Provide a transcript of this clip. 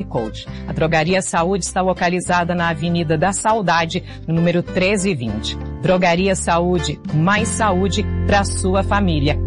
Coach. A Drogaria Saúde está localizada na Avenida da Saudade, no número 1320. Drogaria Saúde, mais saúde para sua família.